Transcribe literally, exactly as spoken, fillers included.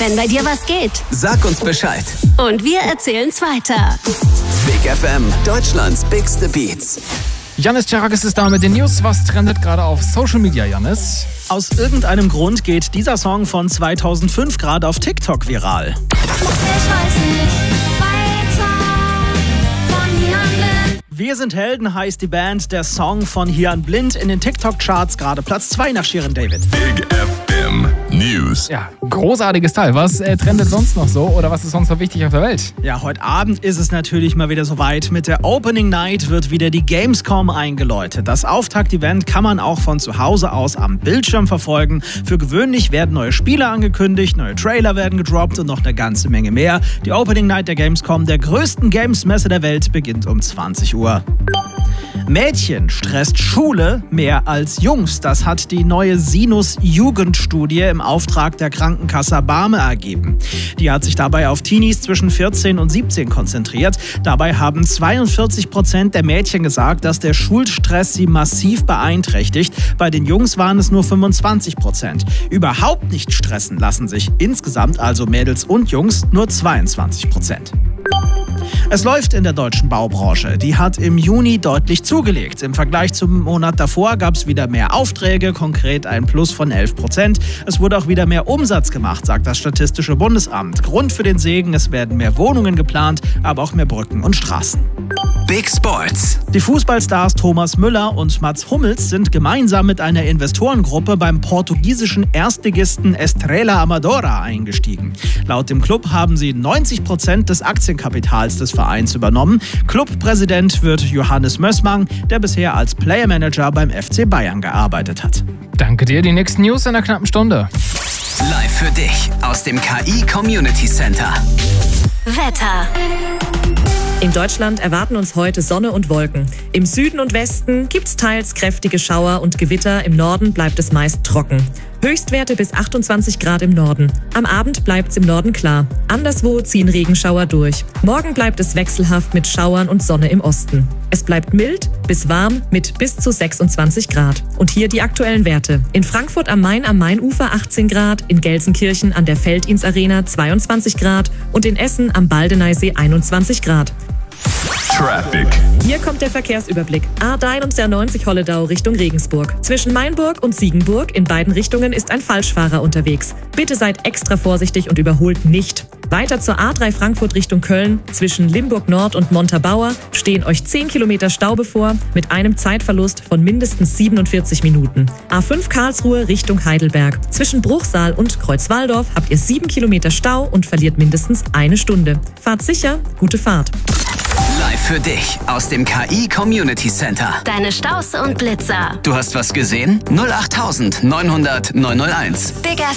Wenn bei dir was geht, sag uns Bescheid. Und wir erzählen's weiter. Big F M, Deutschlands bigste Beats. Janis Charakis ist da mit den News. Was trendet gerade auf Social Media, Janis? Aus irgendeinem Grund geht dieser Song von zweitausendfünf gerade auf TikTok viral. Ich weiß nicht weiter von hier an blind. Wir sind Helden heißt die Band. Der Song von Hier an Blind in den TikTok-Charts gerade Platz zwei nach Shirin David. Big F M News. Ja, großartiges Teil. Was äh, trendet sonst noch so oder was ist sonst noch wichtig auf der Welt? Ja, heute Abend ist es natürlich mal wieder soweit. Mit der Opening Night wird wieder die Gamescom eingeläutet. Das Auftakt-Event kann man auch von zu Hause aus am Bildschirm verfolgen. Für gewöhnlich werden neue Spiele angekündigt, neue Trailer werden gedroppt und noch eine ganze Menge mehr. Die Opening Night der Gamescom, der größten Games-Messe der Welt, beginnt um zwanzig Uhr. Mädchen stresst Schule mehr als Jungs. Das hat die neue Sinus-Jugendstudie im Auftrag der Krankenkasse BAME ergeben. Die hat sich dabei auf Teenies zwischen vierzehn und siebzehn konzentriert. Dabei haben zweiundvierzig Prozent der Mädchen gesagt, dass der Schulstress sie massiv beeinträchtigt. Bei den Jungs waren es nur fünfundzwanzig Prozent. Überhaupt nicht stressen lassen sich insgesamt, also Mädels und Jungs, nur zweiundzwanzig Prozent. Es läuft in der deutschen Baubranche. Die hat im Juni deutlich zugelegt. Im Vergleich zum Monat davor gab es wieder mehr Aufträge, konkret ein Plus von elf Prozent. Es wurde auch wieder mehr Umsatz gemacht, sagt das Statistische Bundesamt. Grund für den Segen, es werden mehr Wohnungen geplant, aber auch mehr Brücken und Straßen. Big Sports. Die Fußballstars Thomas Müller und Mats Hummels sind gemeinsam mit einer Investorengruppe beim portugiesischen Erstligisten Estrela Amadora eingestiegen. Laut dem Club haben sie neunzig Prozent des Aktienkapitals des Vereins übernommen. Clubpräsident wird Johannes Mössmann, der bisher als Playermanager beim F C Bayern gearbeitet hat. Danke dir. Die nächsten News in einer knappen Stunde. Live für dich aus dem K I Community Center. Wetter. In Deutschland erwarten uns heute Sonne und Wolken. Im Süden und Westen gibt's teils kräftige Schauer und Gewitter. Im Norden bleibt es meist trocken. Höchstwerte bis achtundzwanzig Grad im Norden. Am Abend bleibt's im Norden klar. Anderswo ziehen Regenschauer durch. Morgen bleibt es wechselhaft mit Schauern und Sonne im Osten. Es bleibt mild bis warm mit bis zu sechsundzwanzig Grad. Und hier die aktuellen Werte. In Frankfurt am Main am Mainufer achtzehn Grad, in Gelsenkirchen an der Felddienst Arena zweiundzwanzig Grad und in Essen am Baldeneysee einundzwanzig Grad. Traffic. Hier kommt der Verkehrsüberblick. A neunundneunzig neunzig Holledau Richtung Regensburg. Zwischen Mainburg und Siegenburg in beiden Richtungen ist ein Falschfahrer unterwegs. Bitte seid extra vorsichtig und überholt nicht. Weiter zur A drei Frankfurt Richtung Köln. Zwischen Limburg Nord und Montabaur stehen euch zehn Kilometer Stau bevor mit einem Zeitverlust von mindestens siebenundvierzig Minuten. A fünf Karlsruhe Richtung Heidelberg. Zwischen Bruchsal und Kreuzwaldorf habt ihr sieben Kilometer Stau und verliert mindestens eine Stunde. Fahrt sicher, gute Fahrt. Live für dich aus dem K I Community Center. Deine Staus und Blitzer. Du hast was gesehen? null acht neunhundert neunhunderteins. Big